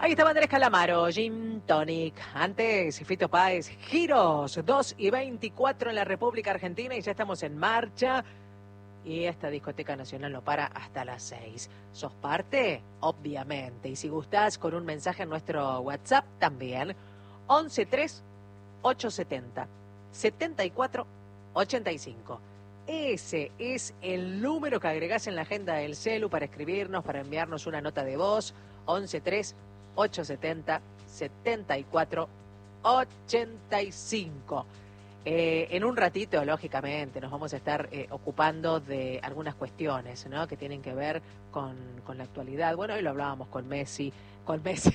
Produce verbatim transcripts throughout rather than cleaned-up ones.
Ahí estaba Andrés Calamaro, Gin Tonic. Antes, Fito Páez, Giros, dos y veinticuatro en la República Argentina y ya estamos en marcha. Y esta discoteca nacional no para hasta las seis. ¿Sos parte? Obviamente. Y si gustás, con un mensaje en nuestro WhatsApp también. once tres ochocientos setenta setenta y cuatro ochenta y cinco. Ese es el número que agregás en la agenda del celu para escribirnos, para enviarnos una nota de voz. once tres ochocientos setenta setenta y cuatro ochenta y cinco. Eh, en un ratito, lógicamente, nos vamos a estar eh, ocupando de algunas cuestiones, ¿no?, que tienen que ver con, con la actualidad. Bueno, hoy lo hablábamos con Messi, con Messi,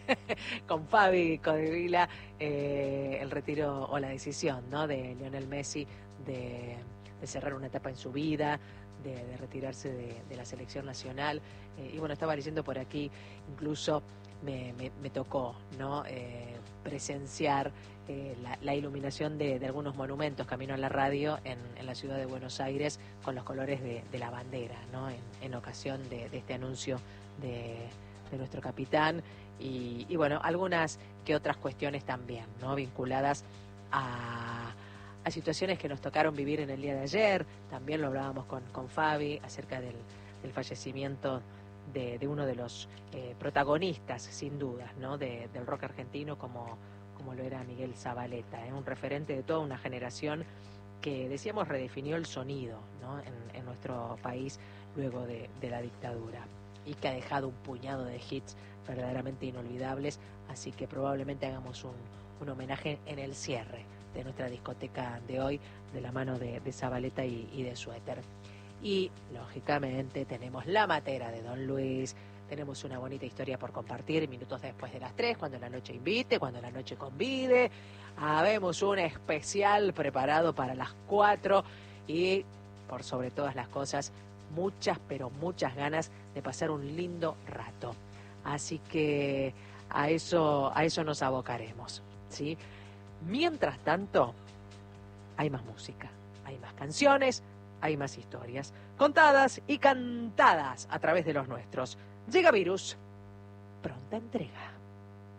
con Fabi Codevila, eh, el retiro o la decisión, ¿no?, de Lionel Messi de, de cerrar una etapa en su vida, de, de retirarse de, de la selección nacional. Eh, y bueno, estaba leyendo por aquí, incluso me, me, me tocó, ¿no?, eh, presenciar Eh, la, la iluminación de, de algunos monumentos camino a la radio en, en la ciudad de Buenos Aires con los colores de, de la bandera, ¿no?, en, en ocasión de, de este anuncio de, de nuestro capitán y, y bueno, algunas que otras cuestiones también, ¿no?, vinculadas a, a situaciones que nos tocaron vivir en el día de ayer. También lo hablábamos con, con Fabi acerca del, del fallecimiento de, de uno de los eh, protagonistas, sin dudas, ¿no?, de, del rock argentino, como como lo era Miguel Zavaleta, ¿eh? Un referente de toda una generación que, decíamos, redefinió el sonido, ¿no?, en, en nuestro país luego de, de la dictadura y que ha dejado un puñado de hits verdaderamente inolvidables, así que probablemente hagamos un, un homenaje en el cierre de nuestra discoteca de hoy de la mano de, de Zavaleta y, y de Suéter. Y, lógicamente, tenemos la matera de Don Luis. Tenemos una bonita historia por compartir minutos después de las tres, cuando la noche invite, cuando la noche convide. Habemos un especial preparado para las cuatro y, por sobre todas las cosas, muchas, pero muchas ganas de pasar un lindo rato. Así que a eso, a eso nos abocaremos, ¿sí? Mientras tanto, hay más música, hay más canciones, hay más historias, contadas y cantadas a través de los nuestros. Llega Virus, pronta entrega.